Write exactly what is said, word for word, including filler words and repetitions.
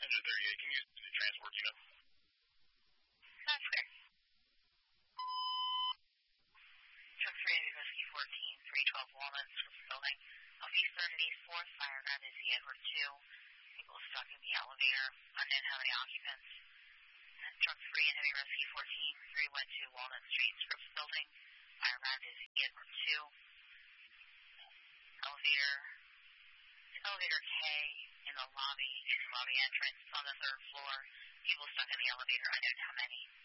passenger there. You can use the transport unit. That's fair. Truck three, Whiskey fourteen, three twelve Walnut, Swift Building. Of East third and East fourth, fire ground is the Edward two. People stuck in the elevator. Unknown how many occupants. And truck three and Heavy Rescue fourteen, three one two Walnut Street, Scripps Building. Fire ground is the Edward two. Elevator, elevator K in the lobby, in the lobby entrance on the third floor. People stuck in the elevator. I don't know how many.